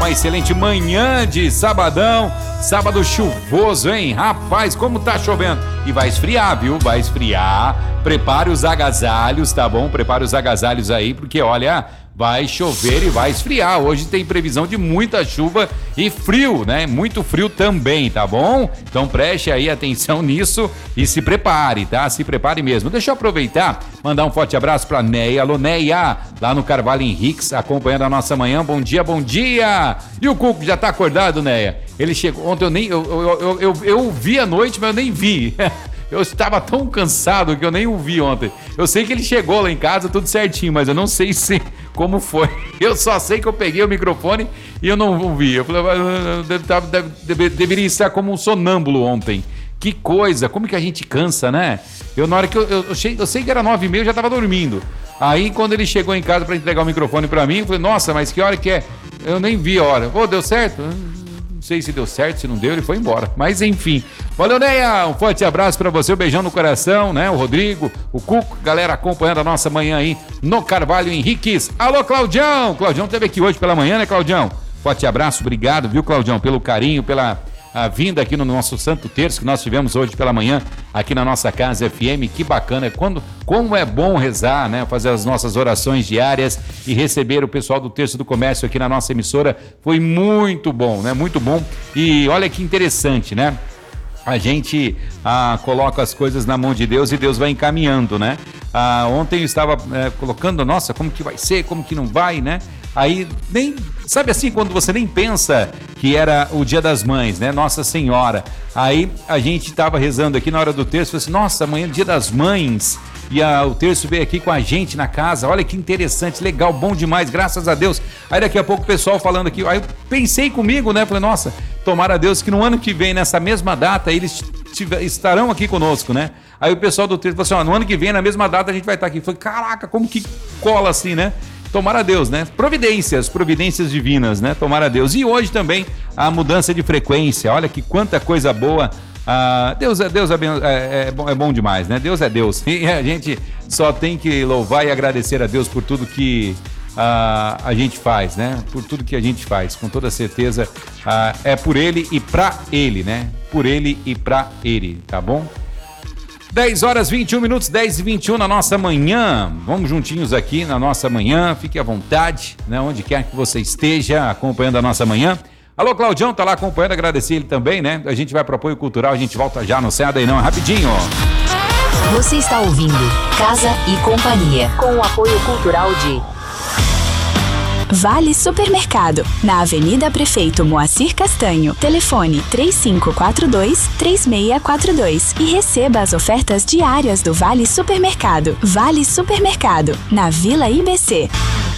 uma excelente manhã de sabadão, sábado chuvoso, hein? Rapaz, como tá chovendo. E vai esfriar, viu? Vai esfriar. Prepare os agasalhos, tá bom? Prepare os agasalhos aí, porque olha, vai chover e vai esfriar. Hoje tem previsão de muita chuva e frio, né? Muito frio também, tá bom? Então preste aí atenção nisso e se prepare, tá? Se prepare mesmo. Deixa eu aproveitar, mandar um forte abraço pra Neia. Alô, Neia, lá no Carvalho Henriques, acompanhando a nossa manhã. Bom dia, bom dia! E o Cuco já tá acordado, Neia? Ele chegou ontem, eu vi à noite, mas eu nem vi. Eu estava tão cansado que eu nem o vi ontem. Eu sei que ele chegou lá em casa tudo certinho, mas eu não sei como foi. Eu só sei que eu peguei o microfone e eu não o vi. Eu falei, deveria estar como um sonâmbulo ontem. Que coisa, como que a gente cansa, né? Na hora que eu sei que era 9h30, eu já estava dormindo. Aí quando ele chegou em casa para entregar o microfone para mim, eu falei, nossa, mas que hora que é? Eu nem vi a hora. Pô, deu certo? Não sei se deu certo, se não deu, ele foi embora. Mas enfim. Valeu, Neia. Um forte abraço pra você, um beijão no coração, né? O Rodrigo, o Cuco, galera acompanhando a nossa manhã aí no Carvalho Henriques. Alô, Claudião. Claudião esteve aqui hoje pela manhã, né, Claudião? Forte abraço, obrigado, viu, Claudião, pelo carinho, pela vinda aqui no nosso Santo Terço que nós tivemos hoje pela manhã aqui na nossa Casa FM. Que bacana, como é bom rezar, né? Fazer as nossas orações diárias e receber o pessoal do Terço do Comércio aqui na nossa emissora. Foi muito bom, né? Muito bom. E olha que interessante, né? A gente coloca as coisas na mão de Deus e Deus vai encaminhando, né? Ontem eu estava colocando, nossa, como que vai ser, como que não vai, né? Aí, sabe assim, quando você nem pensa que era o Dia das Mães, né? Nossa Senhora. Aí a gente estava rezando aqui na hora do terço, falei assim, nossa, amanhã é Dia das Mães. E o terço veio aqui com a gente na casa, olha que interessante, legal, bom demais, graças a Deus. Aí daqui a pouco o pessoal falando aqui, aí eu pensei comigo, né? Falei, nossa, tomara a Deus que no ano que vem, nessa mesma data, eles estarão aqui conosco, né? Aí o pessoal do terço falou assim, no ano que vem, na mesma data, a gente vai estar aqui. Eu falei, caraca, como que cola assim, né? Tomara a Deus, né? Providências divinas, né? Tomara a Deus. E hoje também a mudança de frequência, olha que quanta coisa boa. Deus é bom demais, né? Deus é Deus. E a gente só tem que louvar e agradecer a Deus por tudo que a gente faz, né? Por tudo que a gente faz, com toda certeza é por Ele e pra Ele, né? Por Ele e pra Ele, tá bom? 10h21, 10h21 na nossa manhã. Vamos juntinhos aqui na nossa manhã. Fique à vontade, né? Onde quer que você esteja acompanhando a nossa manhã. Alô, Claudião, tá lá acompanhando, agradecer ele também, né? A gente vai pro apoio cultural, a gente volta já, não sai daí não, rapidinho. Você está ouvindo Casa e Companhia, com o apoio cultural de Vale Supermercado, na Avenida Prefeito Moacir Castanho. Telefone 3542-3642 e receba as ofertas diárias do Vale Supermercado. Vale Supermercado, na Vila IBC.